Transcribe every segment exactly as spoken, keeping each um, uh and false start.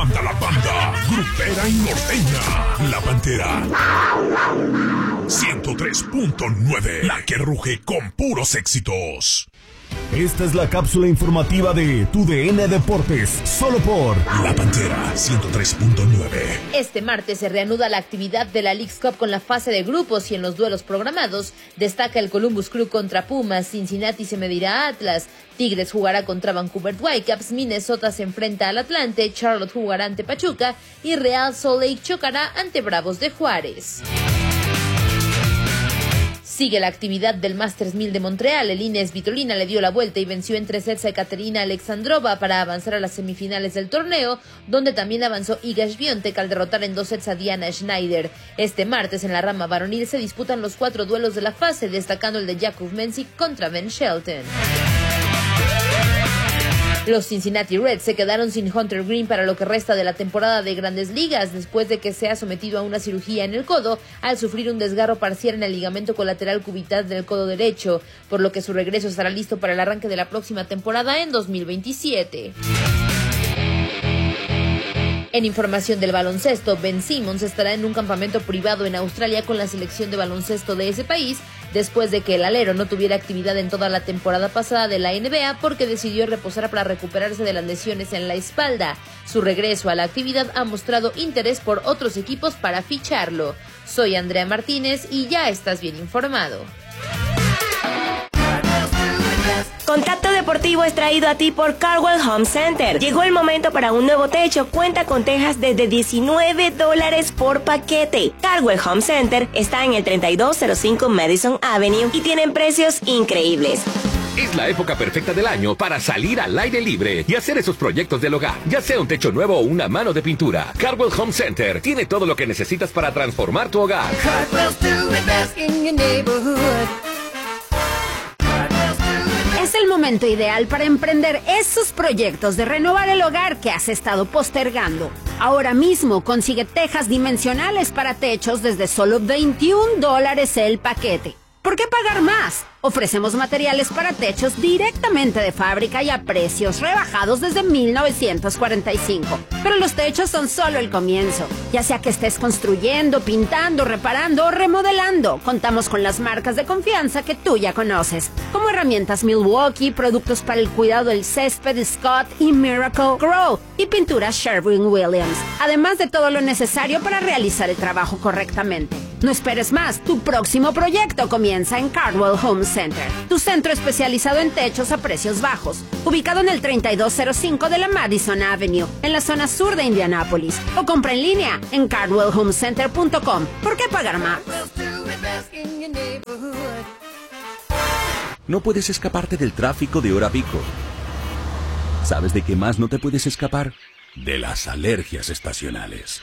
manda la banda, grupera y norteña. La Pantera. ciento tres punto nueve. La que ruge con puros éxitos. Esta es la cápsula informativa de Tu D N Deportes, solo por La Pantera ciento tres punto nueve. Este martes se reanuda la actividad de la Leagues Cup con la fase de grupos y en los duelos programados destaca el Columbus Crew contra Pumas, Cincinnati se medirá a Atlas, Tigres jugará contra Vancouver Whitecaps, Minnesota se enfrenta al Atlante, Charlotte jugará ante Pachuca y Real Salt Lake chocará ante Bravos de Juárez. Sigue la actividad del Masters mil de Montreal. El Ines Svitolina le dio la vuelta y venció en tres sets a Ekaterina Alexandrova para avanzar a las semifinales del torneo, donde también avanzó Iga Świątek al derrotar en dos sets a Diana Schneider. Este martes en la rama varonil se disputan los cuatro duelos de la fase, destacando el de Jakub Mensik contra Ben Shelton. Los Cincinnati Reds se quedaron sin Hunter Green para lo que resta de la temporada de Grandes Ligas después de que se ha sometido a una cirugía en el codo al sufrir un desgarro parcial en el ligamento colateral cubital del codo derecho, por lo que su regreso estará listo para el arranque de la próxima temporada en dos mil veintisiete. En información del baloncesto, Ben Simmons estará en un campamento privado en Australia con la selección de baloncesto de ese país, después de que el alero no tuviera actividad en toda la temporada pasada de la N B A porque decidió reposar para recuperarse de las lesiones en la espalda. Su regreso a la actividad ha mostrado interés por otros equipos para ficharlo. Soy Andrea Martínez y ya estás bien informado. Contacto Deportivo es traído a ti por Cardwell Home Center. Llegó el momento para un nuevo techo. Cuenta con tejas desde diecinueve dólares por paquete. Cardwell Home Center está en el treinta y dos cero cinco Madison Avenue y tienen precios increíbles. Es la época perfecta del año para salir al aire libre y hacer esos proyectos del hogar, ya sea un techo nuevo o una mano de pintura. Cardwell Home Center tiene todo lo que necesitas para transformar tu hogar. Cardwell's doing the best in your neighborhood. Es el momento ideal para emprender esos proyectos de renovar el hogar que has estado postergando. Ahora mismo consigue tejas dimensionales para techos desde solo veintiún dólares el paquete. ¿Por qué pagar más? Ofrecemos materiales para techos directamente de fábrica y a precios rebajados desde mil novecientos cuarenta y cinco. Pero los techos son solo el comienzo. Ya sea que estés construyendo, pintando, reparando o remodelando, contamos con las marcas de confianza que tú ya conoces, como herramientas Milwaukee, productos para el cuidado del césped Scott y Miracle Grow y pinturas Sherwin-Williams, además de todo lo necesario para realizar el trabajo correctamente. No esperes más, tu próximo proyecto comienza en Cardwell Home Center, tu centro especializado en techos a precios bajos, ubicado en el treinta y dos cero cinco de la Madison Avenue, en la zona sur de Indianápolis, o compra en línea en cardwell home center punto com. ¿Por qué pagar más? No puedes escaparte del tráfico de hora pico. ¿Sabes de qué más no te puedes escapar? De las alergias estacionales.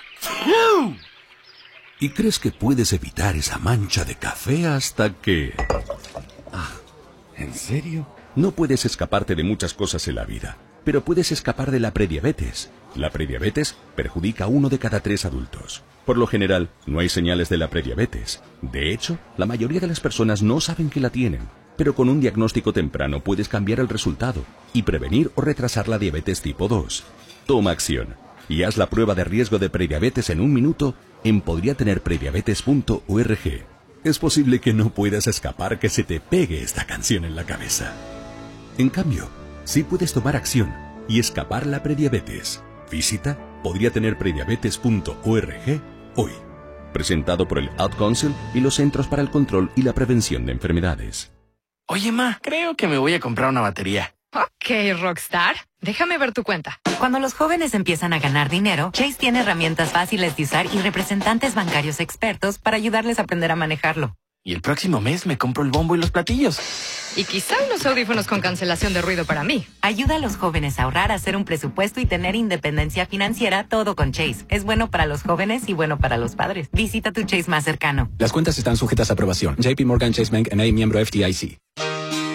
Y crees que puedes evitar esa mancha de café hasta que... Ah, ¿en serio? No puedes escaparte de muchas cosas en la vida, pero puedes escapar de la prediabetes. La prediabetes perjudica a uno de cada tres adultos. Por lo general, no hay señales de la prediabetes. De hecho, la mayoría de las personas no saben que la tienen. Pero con un diagnóstico temprano puedes cambiar el resultado y prevenir o retrasar la diabetes tipo dos. Toma acción y haz la prueba de riesgo de prediabetes en un minuto en podría tener prediabetes punto org. Es posible que no puedas escapar que se te pegue esta canción en la cabeza. En cambio, sí puedes tomar acción y escapar la prediabetes. Visita podría tener prediabetes punto org hoy. Presentado por el Ad Council y los Centros para el Control y la Prevención de Enfermedades. Oye, ma, creo que me voy a comprar una batería. Ok, Rockstar. Déjame ver tu cuenta. Cuando los jóvenes empiezan a ganar dinero, Chase tiene herramientas fáciles de usar y representantes bancarios expertos para ayudarles a aprender a manejarlo. Y el próximo mes me compro el bombo y los platillos. Y quizá unos audífonos con cancelación de ruido para mí. Ayuda a los jóvenes a ahorrar, a hacer un presupuesto y tener independencia financiera, todo con Chase. Es bueno para los jóvenes y bueno para los padres. Visita tu Chase más cercano. Las cuentas están sujetas a aprobación. J P Morgan Chase Bank N A miembro F D I C.